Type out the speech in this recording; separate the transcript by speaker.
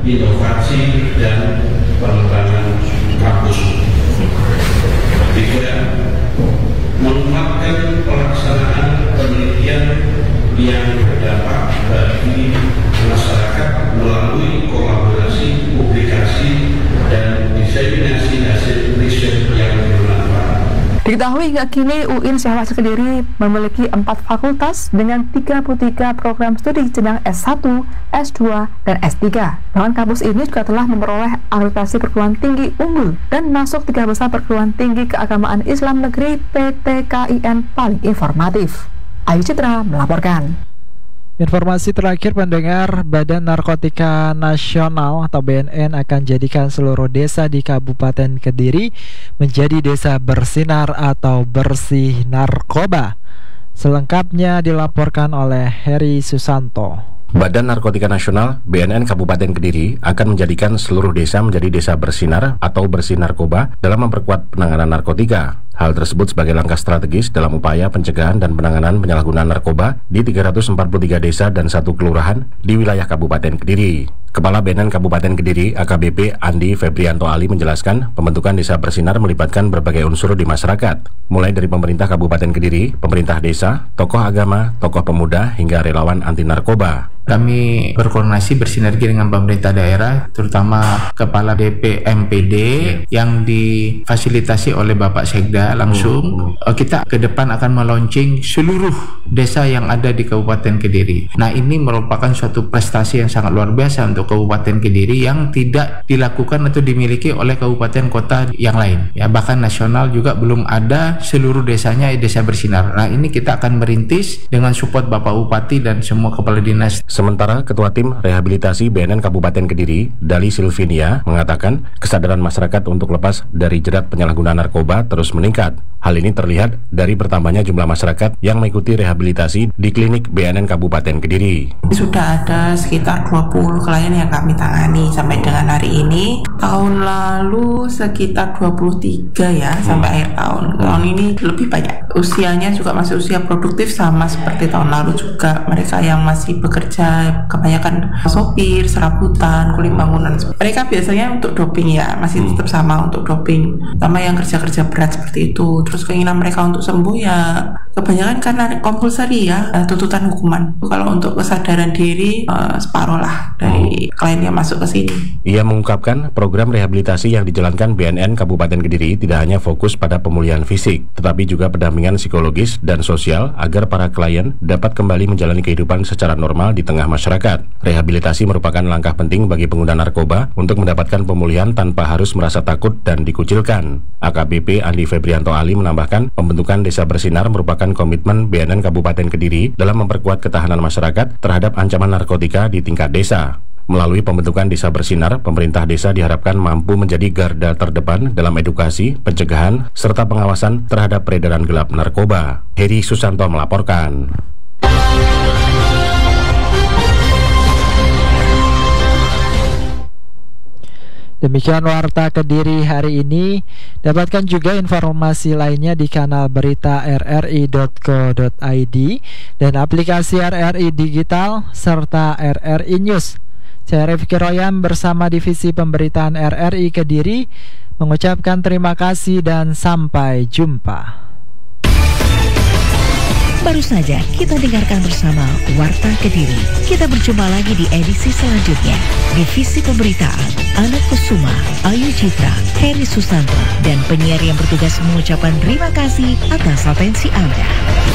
Speaker 1: inovasi dan pengembangan kampus. Tiga, menguatkan pelaksanaan penelitian yang berdampak bagi masyarakat melalui kolaborasi, publikasi, dan diseminasi hasil riset yang bermanfaat.
Speaker 2: Diketahui hingga kini UIN Syahwasir Kediri memiliki 4 fakultas dengan 33 program studi jenjang S1, S2, dan S3. Bahkan kampus ini juga telah memperoleh akreditasi perguruan tinggi unggul dan masuk 3 besar perguruan tinggi keagamaan Islam negeri PTKIN paling informatif. Ayu Citra melaporkan.
Speaker 3: Informasi terakhir pendengar, Badan Narkotika Nasional atau BNN akan jadikan seluruh desa di Kabupaten Kediri menjadi desa bersinar atau bersih narkoba. Selengkapnya dilaporkan oleh Heri Susanto.
Speaker 4: Badan Narkotika Nasional BNN Kabupaten Kediri akan menjadikan seluruh desa menjadi desa bersinar atau bersih narkoba dalam memperkuat penanganan narkotika. Hal tersebut sebagai langkah strategis dalam upaya pencegahan dan penanganan penyalahgunaan narkoba di 343 desa dan 1 kelurahan di wilayah Kabupaten Kediri. Kepala BNN Kabupaten Kediri AKBP Andi Febrianto Ali menjelaskan pembentukan desa bersinar melibatkan berbagai unsur di masyarakat, mulai dari pemerintah Kabupaten Kediri, pemerintah desa, tokoh agama, tokoh pemuda, hingga relawan anti narkoba.
Speaker 5: Kami berkoordinasi bersinergi dengan pemerintah daerah, terutama Kepala DPMPD yang difasilitasi oleh Bapak Sekda langsung. Kita ke depan akan meluncing seluruh desa yang ada di Kabupaten Kediri. Nah, ini merupakan suatu prestasi yang sangat luar biasa untuk Kabupaten Kediri yang tidak dilakukan atau dimiliki oleh kabupaten kota yang lain. Ya, bahkan nasional juga belum ada seluruh desanya desa bersinar. Nah, ini kita akan merintis dengan support Bapak Bupati dan semua kepala dinas.
Speaker 4: Sementara Ketua Tim Rehabilitasi BNN Kabupaten Kediri, Dali Silvinia, mengatakan kesadaran masyarakat untuk lepas dari jerat penyalahgunaan narkoba terus meningkat. Hal ini terlihat dari bertambahnya jumlah masyarakat yang mengikuti rehabilitasi di klinik BNN Kabupaten Kediri.
Speaker 6: Sudah ada sekitar 20 klien yang kami tangani sampai dengan hari ini. Tahun lalu sekitar 23 ya sampai akhir tahun. Tahun ini lebih banyak. Usianya juga masih usia produktif sama seperti tahun lalu juga. Mereka yang masih bekerja kebanyakan sopir, serabutan, kuli bangunan. Mereka biasanya untuk doping ya, masih tetap sama untuk doping. Sama yang kerja-kerja berat seperti itu. Terus keinginan mereka untuk sembuh ya kebanyakan karena compulsory ya, tuntutan hukuman. Kalau untuk kesadaran diri separuh lah dari klien yang masuk ke sini.
Speaker 4: Ia mengungkapkan program rehabilitasi yang dijalankan BNN Kabupaten Kediri tidak hanya fokus pada pemulihan fisik, tetapi juga pendampingan psikologis dan sosial agar para klien dapat kembali menjalani kehidupan secara normal di tengah masyarakat. Rehabilitasi merupakan langkah penting bagi pengguna narkoba untuk mendapatkan pemulihan tanpa harus merasa takut dan dikucilkan. AKBP Andi Febrianto Ali menambahkan pembentukan Desa Bersinar merupakan komitmen BNN Kabupaten Kediri dalam memperkuat ketahanan masyarakat terhadap ancaman narkotika di tingkat desa. Melalui pembentukan Desa Bersinar, pemerintah desa diharapkan mampu menjadi garda terdepan dalam edukasi, pencegahan, serta pengawasan terhadap peredaran gelap narkoba. Heri Susanto melaporkan.
Speaker 3: Demikian Warta Kediri hari ini. Dapatkan juga informasi lainnya di kanal berita rri.co.id dan aplikasi RRI Digital serta RRI News. Saya Rifki Royam bersama Divisi Pemberitaan RRI Kediri mengucapkan terima kasih dan sampai jumpa.
Speaker 7: Baru saja kita dengarkan bersama Warta Kediri. Kita berjumpa lagi di edisi selanjutnya. Divisi Pemberitaan Anak Kusuma, Ayu Citra, Heri Susanto, dan penyiar yang bertugas mengucapkan terima kasih atas atensi Anda.